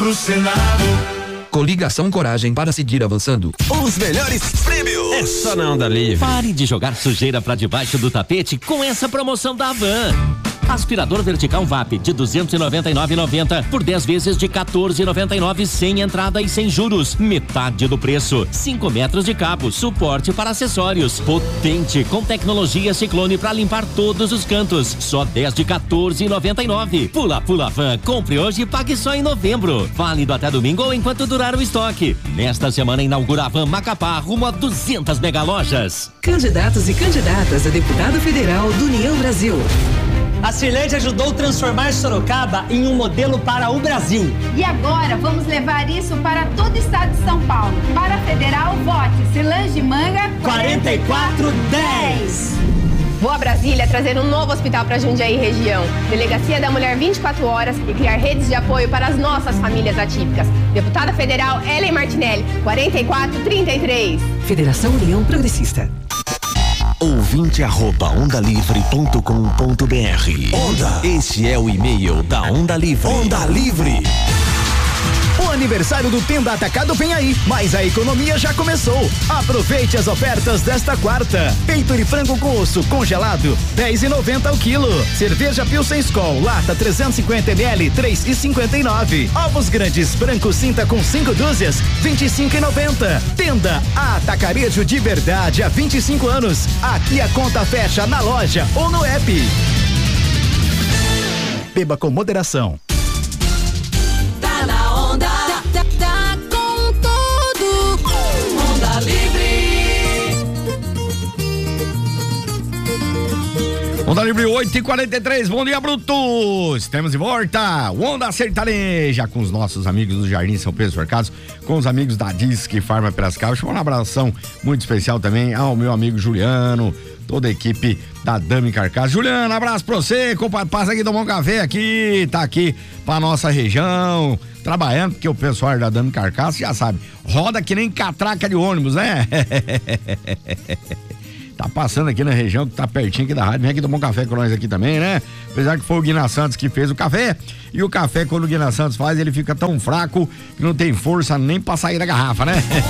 pro Senado. Coligação Coragem para seguir avançando. Os melhores prêmios é só na Onda Livre. Pare de jogar sujeira pra debaixo do tapete com essa promoção da Havan. Aspirador vertical VAP de 299,90 por 10 vezes de 14,99 sem entrada e sem juros. Metade do preço. 5 metros de cabo, suporte para acessórios. Potente, com tecnologia Ciclone para limpar todos os cantos. Só 10 de 14,99. Pula Van. Compre hoje e pague só em novembro. Válido até domingo ou enquanto durar o estoque. Nesta semana inaugura a Van Macapá rumo a 200 megalojas. Candidatos e candidatas a deputado federal do União Brasil. A Cirlete ajudou a transformar Sorocaba em um modelo para o Brasil. E agora vamos levar isso para todo o estado de São Paulo. Para a federal, vote Cilange Manga 4410. Vou a Brasília trazer um novo hospital para Jundiaí região. Delegacia da Mulher 24 horas e criar redes de apoio para as nossas famílias atípicas. Deputada Federal Ellen Martinelli, 4433. Federação União Progressista. ouvinte@ondalivre.com.br. Onda. Este é o e-mail da Onda Livre. Onda Livre. O aniversário do Tenda Atacado vem aí, mas a economia já começou. Aproveite as ofertas desta quarta. Peito de frango com osso congelado, 10,90 o quilo. Cerveja Pilsen Skol, lata 350 ml, 3,59. Ovos grandes branco cinta com 5 dúzias, 25,90. Tenda Atacarejo de verdade há 25 anos. Aqui a conta fecha na loja ou no app. Beba com moderação. Tá com tudo. Onda Livre. Onda Livre 8h43, bom dia, brutos! Estamos de volta, Onda Sertaneja, com os nossos amigos do Jardim São Pedro Cercados, com os amigos da Disque Farma Piracicaba. Deixa eu mandar um abração muito especial também ao meu amigo Juliano, toda a equipe da Dami Carcaça. Juliano, abraço pra você, compadre, passa aqui tomar um café aqui, tá aqui pra nossa região, trabalhando, porque o pessoal da Dami Carcaça já sabe, roda que nem catraca de ônibus, né? Tá passando aqui na região, que tá pertinho aqui da rádio, vem aqui tomar um café com nós aqui também, né? Apesar que foi o Guina Santos que fez o café, e o café, quando o Guina Santos faz, ele fica tão fraco que não tem força nem pra sair da garrafa, né?